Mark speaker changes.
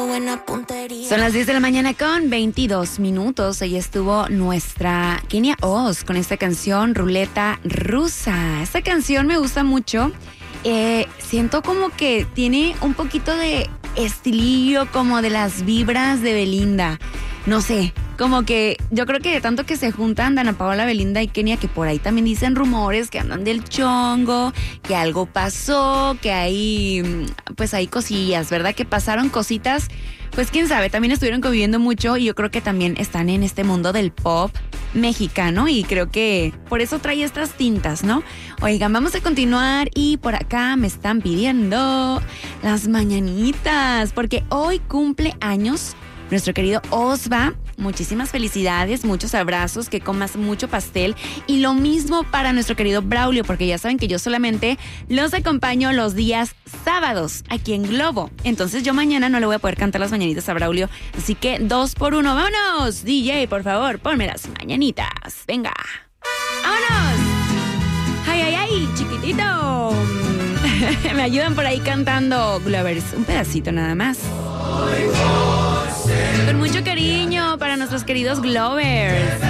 Speaker 1: Son las 10 de la mañana con 22 minutos. Ahí estuvo nuestra Kenia Oz con esta canción Ruleta Rusa. Esta canción me gusta mucho. Siento como que tiene un poquito de estilillo, como de las vibras de Belinda. No sé, como que yo creo que de tanto que se juntan Dana Paola, Belinda y Kenia, que por ahí también dicen rumores que andan del chongo, que algo pasó, que hay cosillas, ¿verdad? Que pasaron cositas, pues quién sabe, también estuvieron conviviendo mucho y yo creo que también están en este mundo del pop mexicano y creo que por eso trae estas tintas, ¿no? Oigan, vamos a continuar y por acá me están pidiendo las mañanitas, porque hoy cumple años nuestro querido Osva. Muchísimas felicidades, muchos abrazos, que comas mucho pastel y lo mismo para nuestro querido Braulio, porque ya saben que yo solamente los acompaño los días sábados aquí en Globo. Entonces yo mañana no le voy a poder cantar las mañanitas a Braulio, así que 2 por 1. ¡Vámonos! DJ, por favor, ponme las mañanitas. Venga. ¡Vámonos! ¡Ay, ay, ay, chiquitito! Me ayudan por ahí cantando Glovers, un pedacito nada más. Con mucho cariño para nuestros queridos Glovers.